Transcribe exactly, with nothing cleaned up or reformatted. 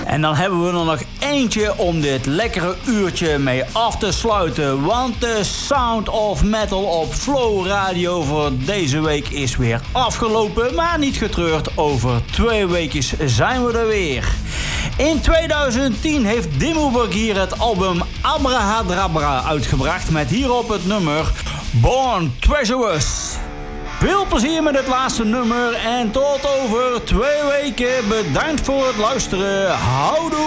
En dan hebben we er nog eentje om dit lekkere uurtje mee af te sluiten. Want de Sound of Metal op Flow Radio voor deze week is weer afgelopen. Maar niet getreurd, over twee weekjes zijn we er weer. In tweeduizend tien heeft Dimmu Borgir het album Abrahadabra uitgebracht met hierop het nummer Born Treacherous. Veel plezier met het laatste nummer en tot over twee weken. Bedankt voor het luisteren. Houdoe!